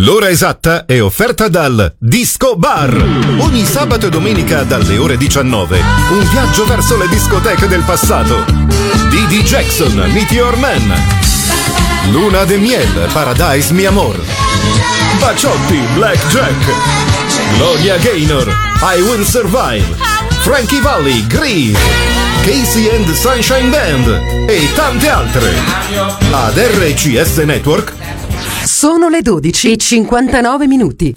L'ora esatta è offerta dal Disco Bar. Ogni sabato e domenica dalle ore 19. Un viaggio verso le discoteche del passato. Didi Jackson, Meteor Man. Luna de Miel, Paradise Mi Amor. Baciotti, Blackjack. Gloria Gaynor, I Will Survive. Frankie Valli, Grease. Casey and the Sunshine Band e tante altre. Ad RCS Network. Sono le 12:59.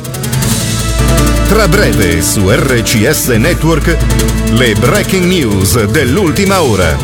Tra breve su RCS Network le breaking news dell'ultima ora.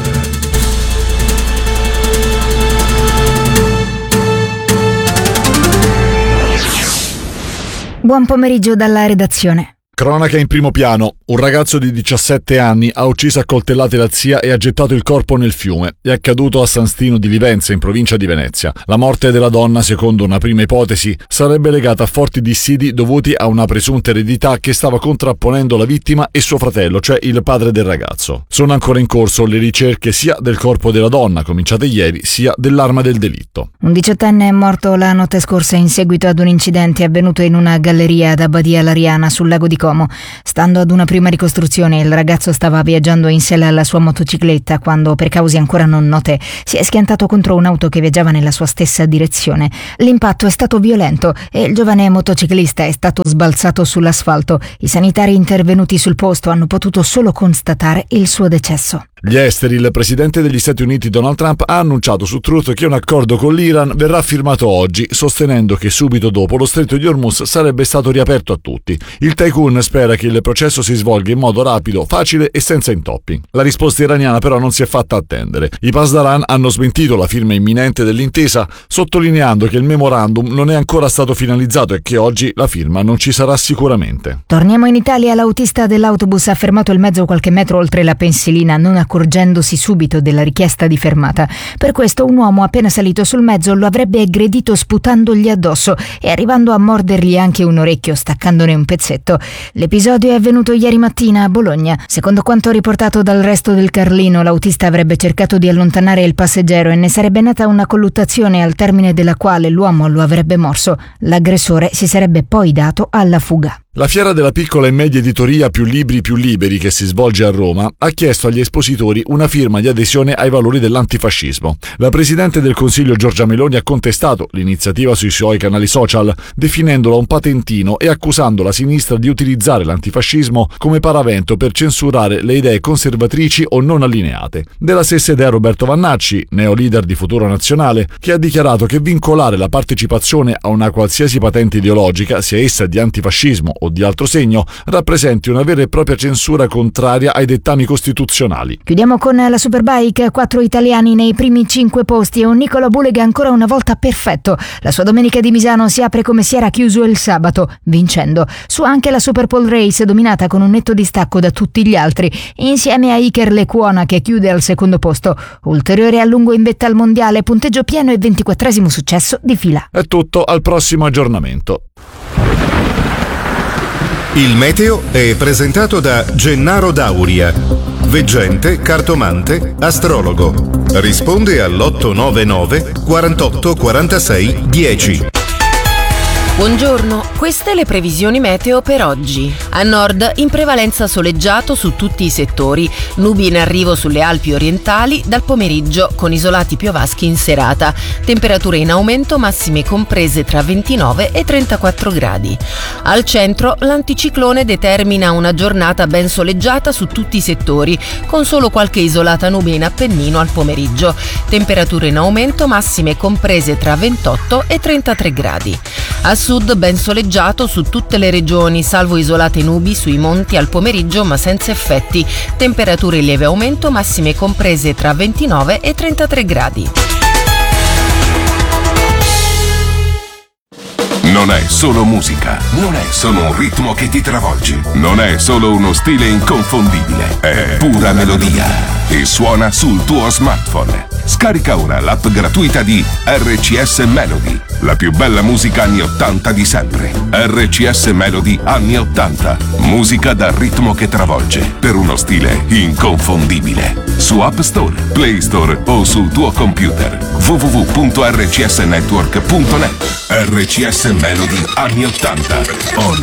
Buon pomeriggio dalla redazione. Cronaca in primo piano. Un ragazzo di 17 anni ha ucciso a coltellate la zia e ha gettato il corpo nel fiume. È accaduto a San Stino di Livenza, in provincia di Venezia. La morte della donna, secondo una prima ipotesi, sarebbe legata a forti dissidi dovuti a una presunta eredità che stava contrapponendo la vittima e suo fratello, cioè il padre del ragazzo. Sono ancora in corso le ricerche sia del corpo della donna, cominciate ieri, sia dell'arma del delitto. Un 18enne è morto la notte scorsa in seguito ad un incidente avvenuto in una galleria ad Abbadia Lariana sul lago di Como. Stando ad una prima ricostruzione, il ragazzo stava viaggiando in sella alla sua motocicletta quando, per cause ancora non note, si è schiantato contro un'auto che viaggiava nella sua stessa direzione. L'impatto è stato violento e il giovane motociclista è stato sbalzato sull'asfalto. I sanitari intervenuti sul posto hanno potuto solo constatare il suo decesso. Gli esteri. Il presidente degli Stati Uniti Donald Trump ha annunciato su Truth che un accordo con l'Iran verrà firmato oggi, sostenendo che subito dopo lo stretto di Hormuz sarebbe stato riaperto a tutti. Il tycoon spera che il processo si svolga in modo rapido, facile e senza intoppi. La risposta iraniana però non si è fatta attendere. I Pasdaran hanno smentito la firma imminente dell'intesa, sottolineando che il memorandum non è ancora stato finalizzato e che oggi la firma non ci sarà sicuramente. Torniamo in Italia. L'autista dell'autobus ha fermato il mezzo qualche metro oltre la pensilina, non accorgendosi subito della richiesta di fermata. Per questo un uomo appena salito sul mezzo lo avrebbe aggredito sputandogli addosso e arrivando a mordergli anche un orecchio, staccandone un pezzetto. L'episodio è avvenuto ieri mattina a Bologna. Secondo quanto riportato dal Resto del Carlino, l'autista avrebbe cercato di allontanare il passeggero e ne sarebbe nata una colluttazione al termine della quale l'uomo lo avrebbe morso. L'aggressore si sarebbe poi dato alla fuga. La fiera della piccola e media editoria Più Libri Più Liberi, che si svolge a Roma, ha chiesto agli espositori una firma di adesione ai valori dell'antifascismo. La Presidente del Consiglio Giorgia Meloni ha contestato l'iniziativa sui suoi canali social, definendola un patentino e accusando la sinistra di utilizzare l'antifascismo come paravento per censurare le idee conservatrici o non allineate. Della stessa idea Roberto Vannacci, neo leader di Futuro Nazionale, che ha dichiarato che vincolare la partecipazione a una qualsiasi patente ideologica, sia essa di antifascismo o di altro segno, rappresenti una vera e propria censura contraria ai dettami costituzionali. Chiudiamo con la Superbike. 4 italiani nei primi 5 posti e un Nicola Bulega ancora una volta perfetto. La sua domenica di Misano si apre come si era chiuso il sabato, vincendo. Su anche la Super Pole Race, dominata con un netto distacco da tutti gli altri, insieme a Iker Lecuona che chiude al secondo posto. Ulteriore allungo in vetta al mondiale, punteggio pieno e 24esimo successo di fila. È tutto, al prossimo aggiornamento. Il meteo è presentato da Gennaro Dauria, veggente, cartomante, astrologo. Risponde all'899 48 46 10. Buongiorno, queste le previsioni meteo per oggi. A nord in prevalenza soleggiato su tutti i settori, nubi in arrivo sulle Alpi orientali dal pomeriggio con isolati piovaschi in serata, temperature in aumento massime comprese tra 29 e 34 gradi. Al centro l'anticiclone determina una giornata ben soleggiata su tutti i settori, con solo qualche isolata nube in Appennino al pomeriggio, temperature in aumento massime comprese tra 28 e 33 gradi. A sud ben soleggiato su tutte le regioni, salvo isolate nubi sui monti al pomeriggio ma senza effetti, temperature in lieve aumento massime comprese tra 29 e 33 gradi. Non è solo musica, non è solo un ritmo che ti travolge, non è solo uno stile inconfondibile, è pura melodia e suona sul tuo smartphone. Scarica ora l'app gratuita di RCS Melody, la più bella musica anni 80 di sempre. RCS Melody anni 80, musica dal ritmo che travolge, per uno stile inconfondibile. Su App Store, Play Store o sul tuo computer. www.rcsnetwork.net. RCS Melody anni 80.